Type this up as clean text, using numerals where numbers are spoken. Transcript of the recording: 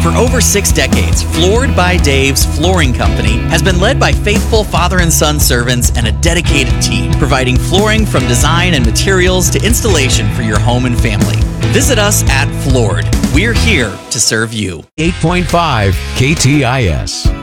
For over 6 decades, Floored by Dave's Flooring Company has been led by faithful father and son servants and a dedicated team, providing flooring from design and materials to installation for your home and family. Visit us at Floored. We're here to serve you. 8.5 KTIS.